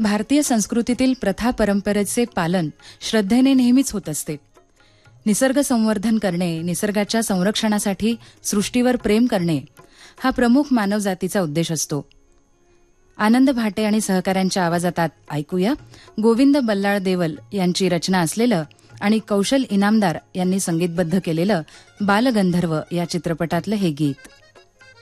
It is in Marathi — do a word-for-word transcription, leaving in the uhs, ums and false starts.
भारतीय संस्कृतीतील प्रथा परंपरेचे पालन श्रद्धेने नेहमीच होत असते. निसर्ग संवर्धन करणे, निसर्गाच्या संरक्षणासाठी सृष्टीवर प्रेम करणे हा प्रमुख मानवजातीचा उद्देश असतो. आनंद भाटे आणि सहकाऱ्यांच्या आवाजात ऐकूया गोविंद बल्लाळ देवल यांची रचना असलेलं आणि कौशल इनामदार यांनी संगीतबद्ध केलेलं बालगंधर्व या चित्रपटातलं हे गीत.